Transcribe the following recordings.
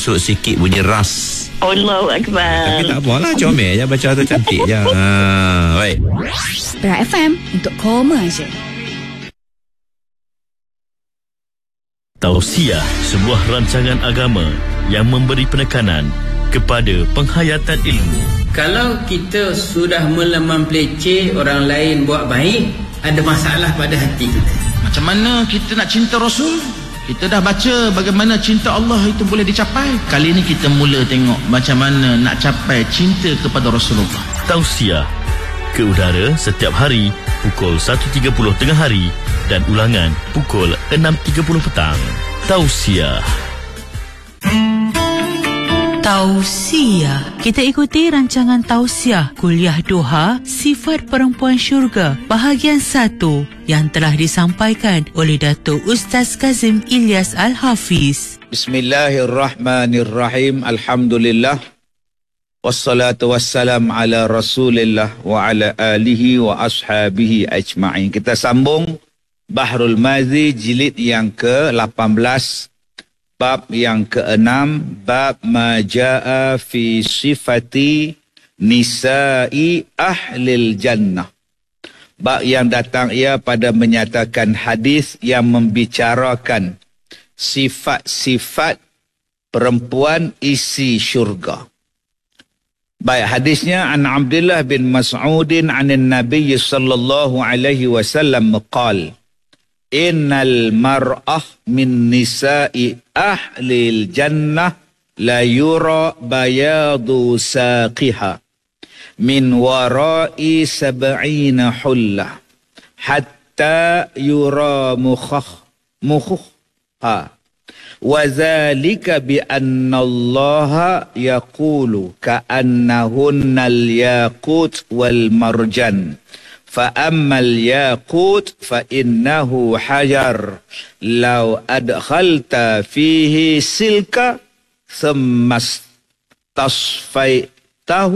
masuk sikit bunyi ras. Allahu Akbar. Tapi tak apalah, comel je baca tu, cantik je. Baik. Perak FM untuk koma je. Tausiah, sebuah rancangan agama yang memberi penekanan kepada penghayatan ilmu. Kalau kita sudah mula mempelece orang lain buat baik, ada masalah pada hati kita. Macam mana kita nak cinta Rasul? Kita dah baca bagaimana cinta Allah itu boleh dicapai. Kali ini kita mula tengok macam mana nak capai cinta kepada Rasulullah. Tausiah ke udara setiap hari pukul 1.30 tengah hari dan ulangan pukul 6.30 petang. Tausiah. Tausiah. Kita ikuti rancangan Tausiah Kuliah Doha Sifat Perempuan Syurga bahagian 1 yang telah disampaikan oleh Datuk Ustaz Kazim Ilyas Al-Hafiz. Bismillahirrahmanirrahim. Alhamdulillah. Wassalatu wassalam ala Rasulillah wa ala alihi wa ashabihi ajma'in. Kita sambung Bahrul Mazi jilid yang ke-18. Bab yang ke-6, bab ma jaa fi sifati nisa'i ahlil jannah. Bab yang datang ia pada menyatakan hadis yang membicarakan sifat-sifat perempuan isi syurga. Baik, hadisnya an Abdullah bin Mas'udin anin Nabi sallallahu alaihi wasallam qala Innal mar'ah min nisa'i ahlil jannah la yura bayadu saqiha min wara'i sab'ina hullah hatta yura mukhuha wa zalika bi anna Allah yaqulu ka'annahunnal yaqut wal marjan فأما الياقوت فإنه حجر لو أدخلت فيه سلك ثم استصفيته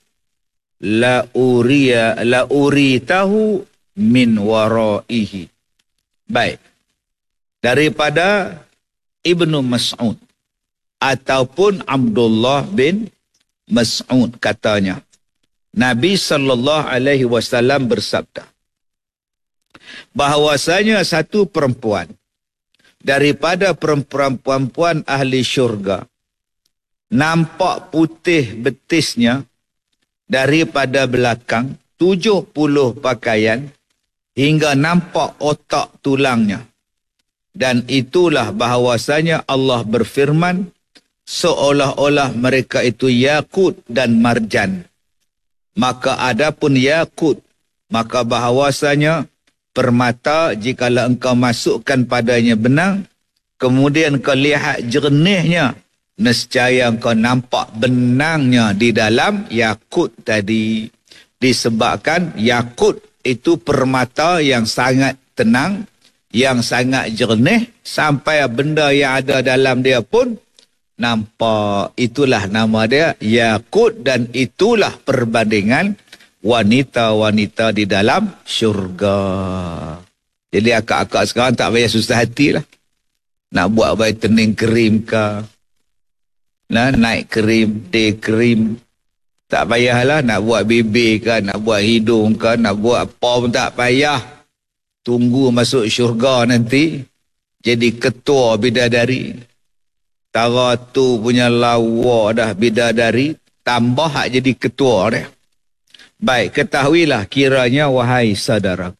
لأريته من ورائه. Baik, daripada Ibnu Mas'ud ataupun Abdullah bin Mas'ud katanya, Nabi SAW bersabda bahawasanya satu perempuan daripada perempuan-perempuan ahli syurga nampak putih betisnya daripada belakang 70 pakaian hingga nampak otak tulangnya. Dan itulah bahawasanya Allah berfirman seolah-olah mereka itu yakut dan marjan. Maka adapun yakut, maka bahawasanya permata jikalau engkau masukkan padanya benang, kemudian kau lihat jernihnya, nescaya engkau nampak benangnya di dalam yakut tadi. Disebabkan yakut itu permata yang sangat tenang, yang sangat jernih, sampai benda yang ada dalam dia pun nampak. Itulah nama dia yakut, dan itulah perbandingan wanita-wanita di dalam syurga. Jadi akak-akak sekarang tak payah susah hati lah. Nak buat whitening cream ke, night cream, day cream, tak payahlah. Nak buat bibir ke, nak buat hidung ke, nak buat apa pun tak payah. Tunggu masuk syurga nanti jadi ketua bidadari. Tara tu punya lawa dah bidadari, tambah hak jadi ketua dia. Baik, ketahuilah kiranya wahai saudaraku,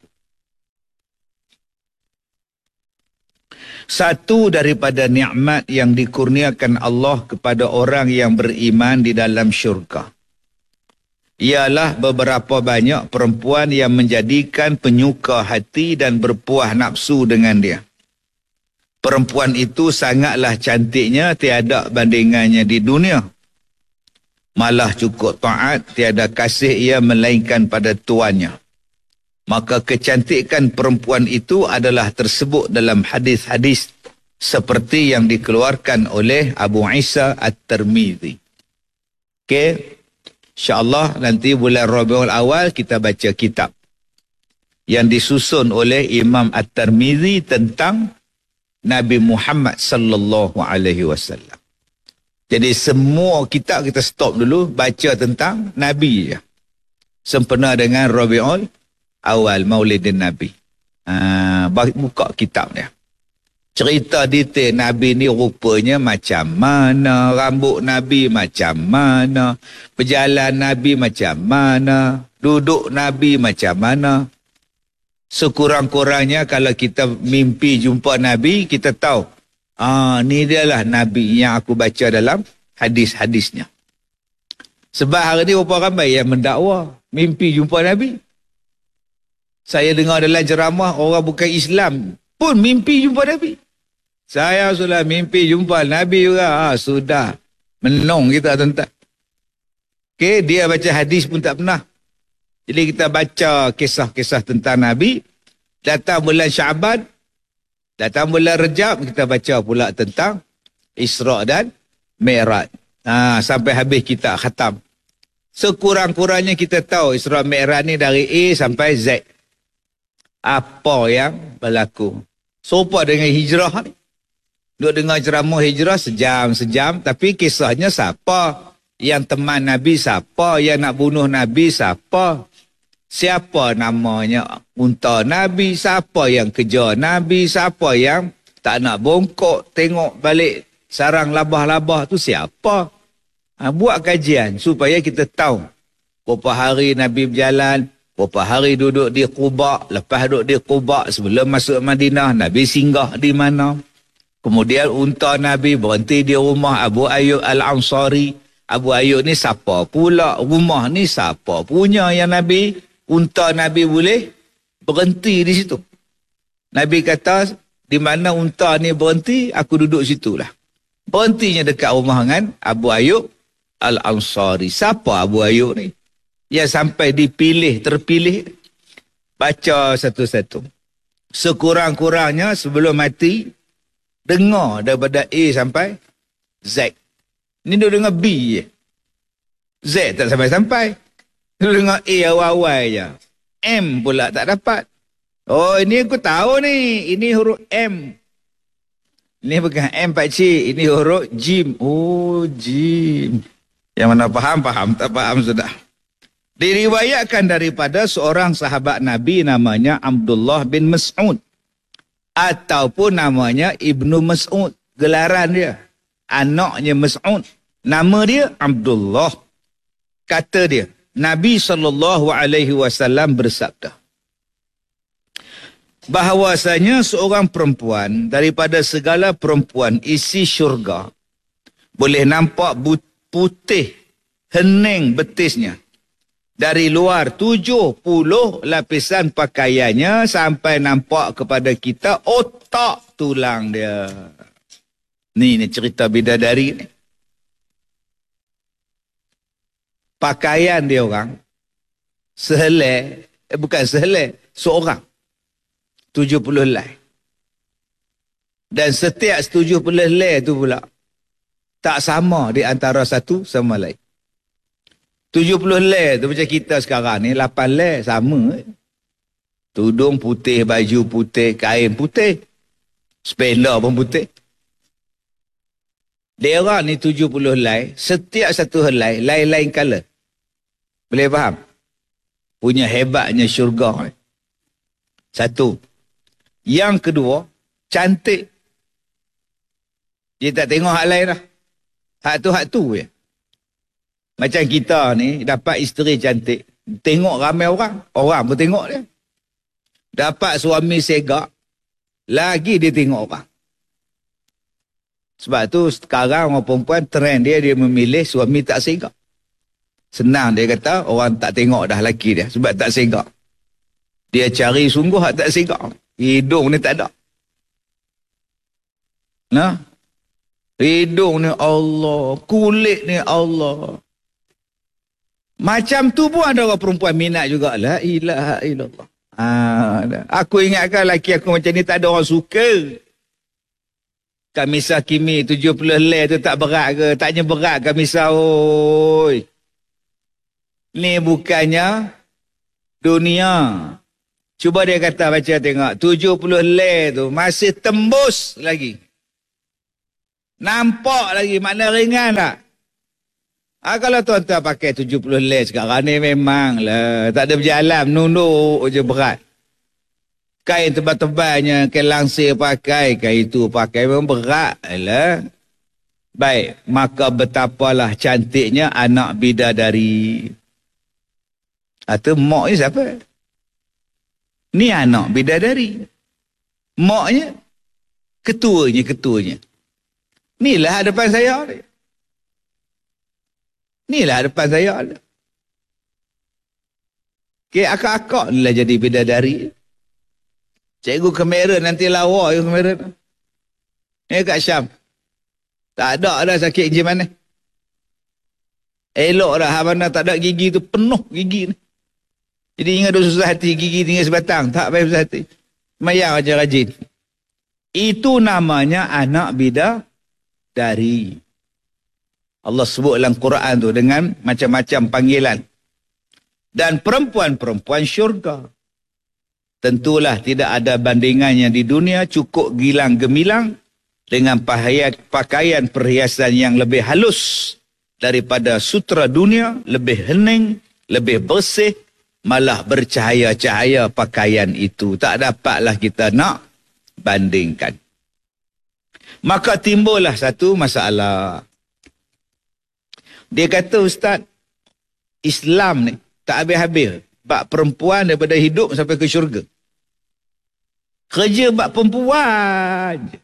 satu daripada nikmat yang dikurniakan Allah kepada orang yang beriman di dalam syurga ialah beberapa banyak perempuan yang menjadikan penyuka hati dan berpuas nafsu dengan dia. Perempuan itu sangatlah cantiknya, tiada bandingannya di dunia. Malah cukup taat, tiada kasih ia melainkan pada tuannya. Maka kecantikan perempuan itu adalah tersebut dalam hadis-hadis seperti yang dikeluarkan oleh Abu Isa At-Tirmizi. Okey, insya-Allah nanti bulan Rabiul Awal kita baca kitab yang disusun oleh Imam At-Tirmizi tentang Nabi Muhammad sallallahu alaihi wasallam. Jadi semua kitab kita stop dulu, baca tentang Nabi je. Sempena dengan Rabiul Awal, Maulidin Nabi. Buka kitab dia. Cerita detail Nabi ni rupanya macam mana, rambut Nabi macam mana, berjalan Nabi macam mana, duduk Nabi macam mana. Sekurang-kurangnya kalau kita mimpi jumpa Nabi, kita tahu, ni dialah Nabi yang aku baca dalam hadis-hadisnya. Sebab hari ni berapa ramai yang mendakwa mimpi jumpa Nabi. Saya dengar dalam ceramah orang bukan Islam pun mimpi jumpa Nabi. Saya sudah mimpi jumpa Nabi juga. Sudah. Menong kita tuan-tuan. Okey, dia baca hadis pun tak pernah. Jadi kita baca kisah-kisah tentang Nabi. Datang bulan Syaban, datang bulan Rejab, kita baca pula tentang Isra' dan Mi'raj. Sampai habis kita khatam. Sekurang-kurangnya kita tahu Isra' Mi'raj ni dari A sampai Z. Apa yang berlaku. Serupa dengan hijrah ni. Duk dengar ceramah hijrah sejam-sejam, tapi kisahnya siapa? Yang teman Nabi siapa? Yang nak bunuh Nabi siapa? Siapa namanya unta Nabi? Siapa yang kejar Nabi? Siapa yang tak nak bongkok tengok balik sarang labah-labah tu siapa? Buat kajian supaya kita tahu berapa hari Nabi berjalan, berapa hari duduk di Quba, lepas duduk di Quba sebelum masuk Madinah, Nabi singgah di mana. Kemudian unta Nabi berhenti di rumah Abu Ayyub Al-Ansari. Abu Ayyub ni siapa pula? Rumah ni siapa punya yang Nabi? Unta Nabi boleh berhenti di situ. Nabi kata, di mana unta ni berhenti, aku duduk situlah. Berhentinya dekat rumah dengan Abu Ayyub Al-Ansari. Siapa Abu Ayyub ni? Yang sampai terpilih. Baca satu-satu. Sekurang-kurangnya sebelum mati, dengar daripada A sampai Z. Ni dia dengar B je. Z tak sampai-sampai. Dia dengar A awal-awal je. M pula tak dapat. Oh, ini aku tahu ni. Ini huruf M. Ini bukan M pakcik. Ini huruf Jim. Oh, Jim. Yang mana faham? Tak faham sudah. Diriwayatkan daripada seorang sahabat Nabi namanya Abdullah bin Mas'ud. Ataupun namanya Ibnu Mas'ud. Gelaran dia. Anaknya Mas'ud. Nama dia Abdullah. Kata dia, Nabi SAW bersabda, bahawasanya seorang perempuan daripada segala perempuan isi syurga boleh nampak putih hening betisnya. Dari luar 70 lapisan pakaiannya sampai nampak kepada kita otak tulang dia. Ni cerita bidadari ni. Pakaian dia orang seorang 70 helai. Dan setiap 70 helai tu pula tak sama di antara satu sama lain. 70 helai tu macam kita sekarang ni 8 helai sama. Tudung putih, baju putih, kain putih, sepeda pun putih. Dia orang ni 70 helai, setiap satu helai lain-lain color. Boleh faham? Punya hebatnya syurga. Satu. Yang kedua, cantik. Dia tak tengok hak lain dah. Hak tu je. Macam kita ni, dapat isteri cantik. Tengok ramai orang. Orang pun tengok dia. Dapat suami segak. Lagi dia tengok orang. Sebab tu sekarang orang perempuan trend dia memilih suami tak segak. Senang dia kata orang tak tengok dah laki dia sebab tak segak. Dia cari sungguh tak segak. Hidung ni tak ada. Nah. Hidung ni Allah, kulit ni Allah. Macam tu pun ada orang perempuan minat juga. La ilaha illallah. Aku ingatkan laki aku macam ni tak ada orang suka. Kamisah Kimi 70 helai tu tak berat ke? Taknya berat kamisah, oi. Ni bukannya dunia. Cuba dia kata baca tengok. 70 helai tu masih tembus lagi. Nampak lagi, makna ringan tak? Kalau tuan-tuan pakai 70 leh sekarang ni memanglah tak ada berjalan, menunduk je berat. Kain tebal-tebalnya, kain langsir pakai, kain itu pakai memang berat lah. Baik, maka betapalah cantiknya anak bidadari. Atau mak ni siapa? Ni anak bidadari. Maknya ketuanya. Inilah hadapan saya ni. Inilah hadapan saya ni. Okay, akak-akak ni lah jadi bidadari. Cikgu kamera nanti lawa je kamera tu. Kak Syam. Tak ada dah sakit macam mana. Elok dah mana tak ada gigi tu, penuh gigi ni. Jadi ingat duk susah hati, gigi tinggal sebatang. Tak payah susah hati. Mayang aja rajin. Itu namanya anak bidadari. Allah sebut dalam Quran tu dengan macam-macam panggilan. Dan perempuan-perempuan syurga. Tentulah tidak ada bandingannya di dunia, cukup gilang gemilang dengan pakaian perhiasan yang lebih halus daripada sutra dunia, lebih hening, lebih bersih, malah bercahaya-cahaya pakaian itu. Tak dapatlah kita nak bandingkan. Maka timbullah satu masalah. Dia kata, Ustaz, Islam ni tak habis-habis bab perempuan daripada hidup sampai ke syurga. Kerja bab perempuan je.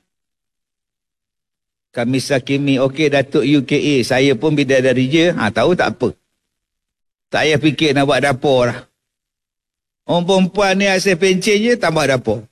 Kami Sakimi, okey Datuk UKA, saya pun bidadari je. Tahu tak apa. Tak payah fikir nak buat dapur lah. Orang perempuan ni asyik pencen je, tambah dapur.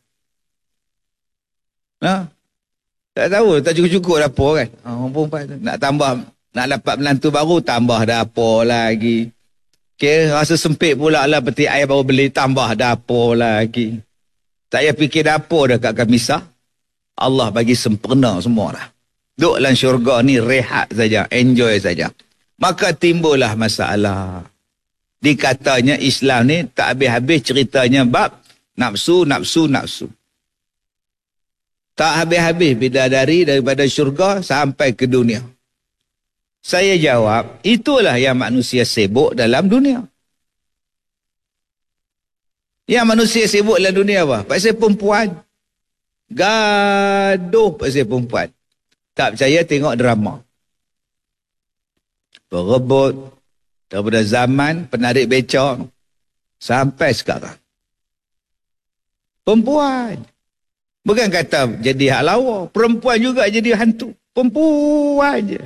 Tak tahu, tak cukup-cukup dapur kan. Orang perempuan tu nak tambah, nak dapat menantu baru, tambah dapur lagi. Okay, rasa sempit pula lah peti air baru beli, tambah dapur lagi. Tak payah fikir dapur dah kat Kamisah. Allah bagi sempurna semua dah. Duduk dalam syurga ni rehat saja, enjoy saja. Maka timbullah masalah. Dikatanya Islam ni tak habis-habis ceritanya bab nafsu. Tak habis-habis bidadari daripada syurga sampai ke dunia. Saya jawab, itulah yang manusia sibuk dalam dunia. Yang manusia sibuk dalam dunia apa? Pasal perempuan. Gaduh pasal perempuan. Tak percaya, tengok drama. Berebut daripada zaman penarik beca sampai sekarang. Perempuan. Bukan kata jadi hak lawa. Perempuan juga jadi hantu. Perempuan je.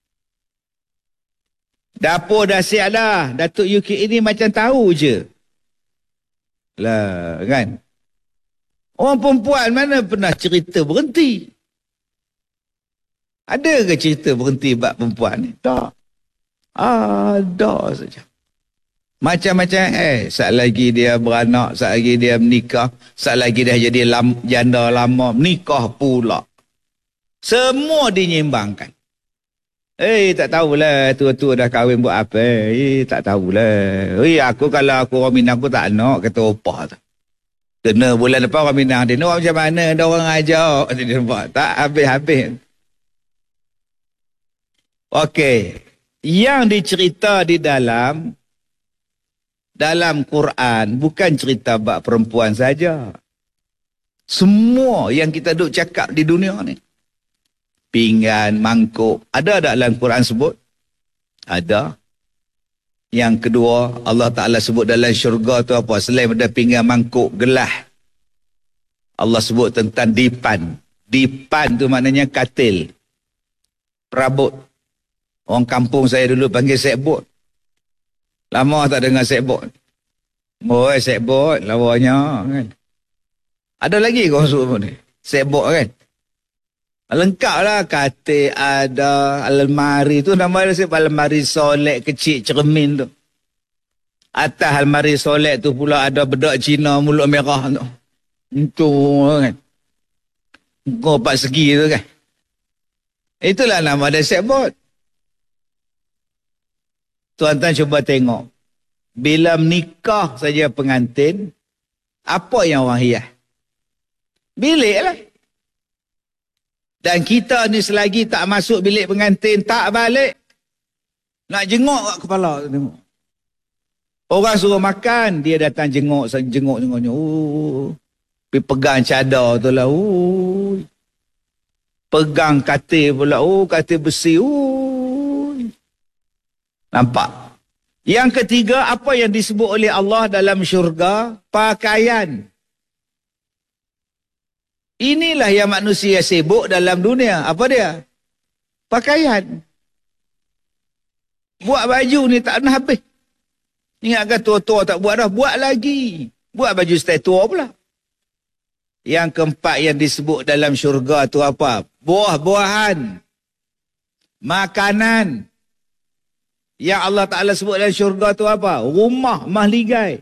Dapur dah siap dah. Datuk UK ini macam tahu je. Lah, kan? Orang perempuan mana pernah cerita berhenti? Ada ke cerita berhenti bab perempuan ni? Tak. Ada saja. Macam-macam saat lagi dia beranak, saat lagi dia menikah, saat lagi dia jadi janda lama, menikah pula. Semua dinyimbangkan. Tak tahulah tua-tua dah kahwin buat apa. Tak tahulah. Aku kalau aku orang Minang aku tak nak, kata opah tu. Kena bulan depan orang Minang dia nak macam mana, ada orang ajak. Dia nampak. Tak habis-habis. Okey. Yang dicerita di dalam Quran bukan cerita bab perempuan saja. Semua yang kita duk cakap di dunia ni. Pinggan, mangkuk. Ada tak dalam Quran sebut? Ada. Yang kedua, Allah Ta'ala sebut dalam syurga tu apa? Selain daripada pinggan, mangkuk, gelah. Allah sebut tentang dipan. Dipan tu maknanya katil. Perabot. Orang kampung saya dulu panggil sekbot. Lama tak dengar sekbot. Sekbot, lawanya kan. Ada lagi kau sebut ni? Sekbot kan? Lengkap lah, katil ada, almari tu nama dia almari solek kecil cermin tu. Atas almari solek tu pula ada bedak Cina mulut merah tu. Itu kan. Kau 4 segi tu kan. Itulah nama dia sekbot. Tuan-tuan cuba tengok. Bila menikah saja pengantin, apa yang orang hias? Bilik lah. Dan kita ni selagi tak masuk bilik pengantin, tak balik. Nak jenguk kat kepala. Tengok. Orang suruh makan, dia datang jenguk. Oh. Pergi pegang cadar tu lah. Oh. Pegang katil pula. Oh, katil besi. Oh. Nampak? Yang ketiga, apa yang disebut oleh Allah dalam syurga? Pakaian. Inilah yang manusia sibuk dalam dunia. Apa dia? Pakaian. Buat baju ni tak pernah habis. Ingatkan tua-tua tak buat dah. Buat lagi. Buat baju style tua pula. Yang keempat yang disebut dalam syurga tu apa? Buah-buahan. Makanan. Yang Allah Ta'ala sebut dalam syurga tu apa? Rumah mahligai.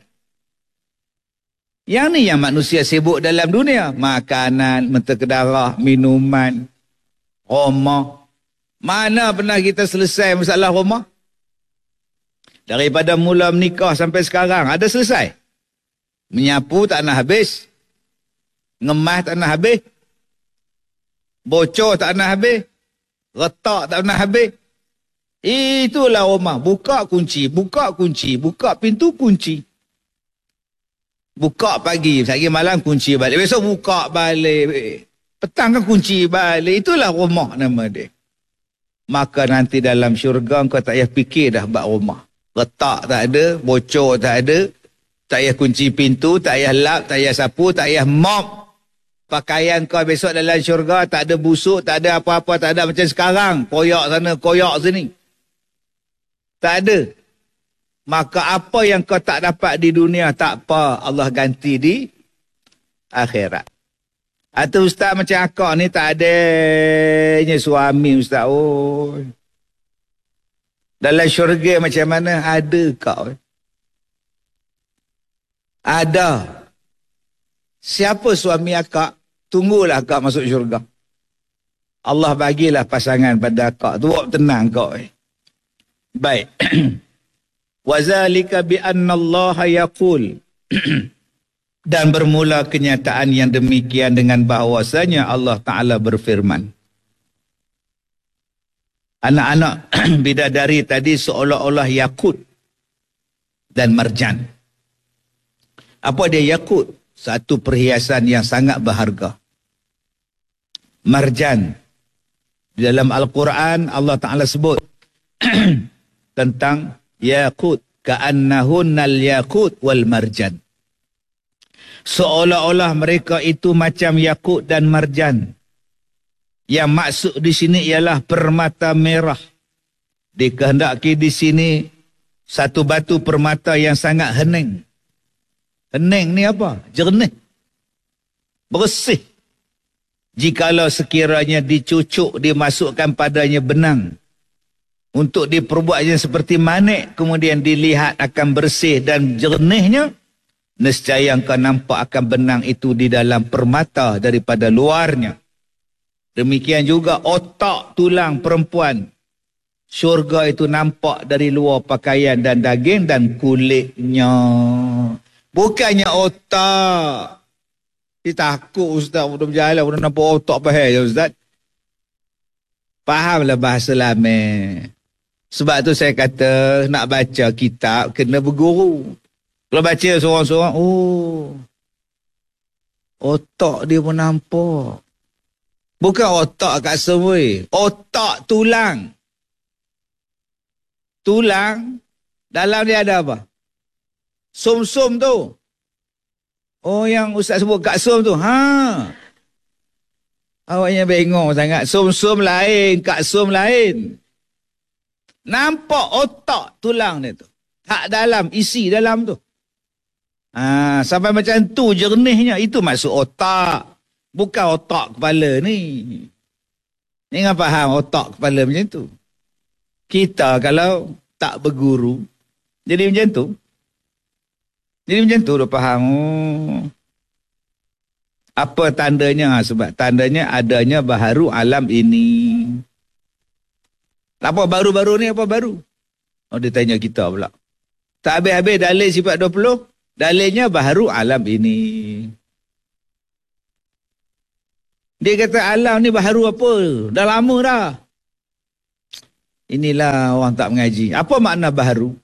Yang ni yang manusia sibuk dalam dunia. Makanan, mentega darah, minuman, rumah. Mana pernah kita selesai masalah rumah? Daripada mula menikah sampai sekarang, ada selesai? Menyapu tak nak habis. Ngemas tak nak habis. Bocor tak nak habis. Retak tak nak habis. Itulah rumah. Buka kunci, buka kunci, buka pintu kunci. Buka pagi, pagi malam kunci balik. Besok buka balik. Petang kan kunci balik. Itulah rumah nama dia. Maka nanti dalam syurga kau tak payah fikir dah bab rumah. Retak tak ada, bocor tak ada. Tak payah kunci pintu, tak payah lap, tak payah sapu, tak payah mop. Pakaian kau besok dalam syurga tak ada busuk, tak ada apa-apa, tak ada macam sekarang. Koyak sana, koyak sini. Tak ada. Maka apa yang kau tak dapat di dunia, tak apa. Allah ganti di akhirat. Atau ustaz macam akak ni tak adanya suami ustaz. Oh. Dalam syurga macam mana? Ada kau. Ada. Siapa suami akak? Tunggulah akak masuk syurga. Allah bagilah pasangan pada akak. Tuak tenang kau. Baik. Wazalika bi anna Allah yaqul. Dan bermula kenyataan yang demikian dengan bahawasanya Allah Ta'ala berfirman. Anak-anak bidadari tadi seolah-olah yakut dan marjan. Apa dia yakut? Satu perhiasan yang sangat berharga. Marjan. Di dalam Al-Quran Allah Ta'ala sebut tentang yakut. Ka'annahunnal yakut wal marjan. Seolah-olah mereka itu macam yakut dan marjan. Yang maksud di sini ialah permata merah. Dikehendaki di sini satu batu permata yang sangat hening. Hening ni apa? Jernih. Bersih. Jikalau sekiranya dicucuk, dimasukkan padanya benang. Untuk diperbuatnya seperti manik, kemudian dilihat akan bersih dan jernihnya. Nescaya engkau nampak akan benang itu di dalam permata daripada luarnya. Demikian juga otak tulang perempuan. Syurga itu nampak dari luar pakaian dan daging dan kulitnya. Bukannya otak. Dia takut ustaz, udah berjalan, udah nampak otak bahaya ya ustaz. Fahamlah bahasa lama. Sebab tu saya kata nak baca kitab kena berguru. Kalau baca seorang-seorang, oh, otak dia pun nampak. Bukan otak kat semua. Otak tulang. Tulang, dalam dia ada apa? Sum-sum tu. Oh, yang ustaz sebut kat sum tu. Ha. Awaknya bengong sangat. Sum-sum lain, kat sum lain. Nampak otak tulang dia tu. Hak dalam, isi dalam tu. Sampai macam tu jernihnya. Itu maksud otak. Bukan otak kepala ni. Ni kan faham otak kepala macam tu. Kita kalau tak berguru, jadi macam tu. Jadi macam tu dah faham. Oh. Apa tandanya? Sebab tandanya adanya baharu alam ini. Apa baru-baru ni apa baru? Oh, dia tanya kita pula. Tak habis-habis dalil sifat 20. Dalilnya baharu alam ini. Dia kata alam ni baharu apa? Dah lama dah. Inilah orang tak mengaji. Apa makna baharu?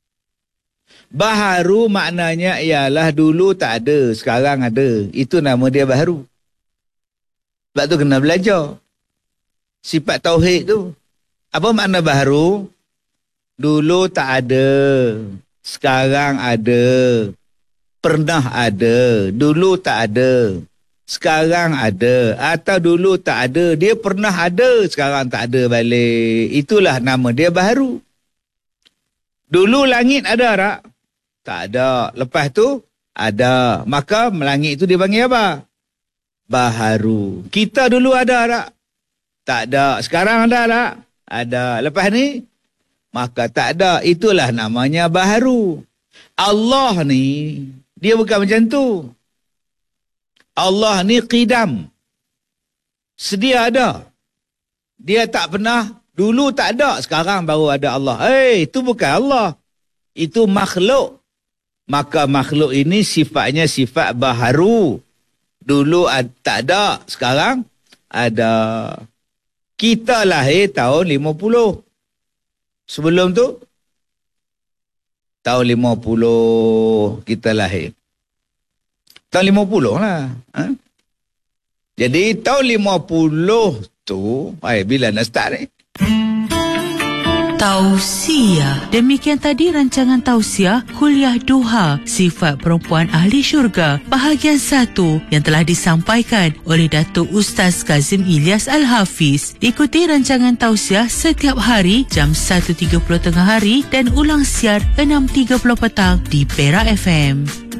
Baharu maknanya ialah dulu tak ada, sekarang ada. Itu nama dia baharu. Sebab tu kena belajar. Sifat tauhid tu. Apa makna baharu? Dulu tak ada, sekarang ada. Pernah ada, dulu tak ada. Sekarang ada. Atau dulu tak ada, dia pernah ada, sekarang tak ada balik. Itulah nama dia baharu. Dulu langit ada tak? Tak ada. Lepas tu ada. Maka langit itu dipanggil apa? Baharu. Kita dulu ada tak? Tak ada. Sekarang ada tak? Ada. Lepas ni? Maka tak ada. Itulah namanya baharu. Allah ni, dia bukan macam tu. Allah ni qidam. Sedia ada. Dia tak pernah, dulu tak ada, sekarang baru ada Allah. Itu bukan Allah. Itu makhluk. Maka makhluk ini sifatnya sifat baharu. Dulu tak ada, sekarang ada. Kita lahir tahun 50. Sebelum tu, tahun 50 kita lahir. Tahun 50 lah. Jadi tahun 50 tu, bila nak start ni? Tausiah. Demikian tadi rancangan tausiah Kuliah Duha Sifat Perempuan Ahli Syurga bahagian 1 yang telah disampaikan oleh Datuk Ustaz Kazim Ilyas Al-Hafiz. Ikuti rancangan tausiah setiap hari jam 1.30 tengah hari dan ulang siar 6.30 petang di Perak FM.